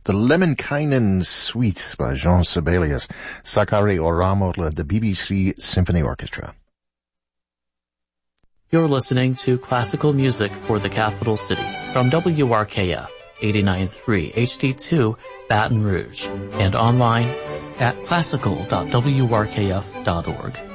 The Lemminkainen Suite by Jean Sibelius. Sakari Oramo led the BBC Symphony Orchestra. You're listening to classical music for the capital city from WRKF 89.3 HD2 Baton Rouge and online at classical.wrkf.org.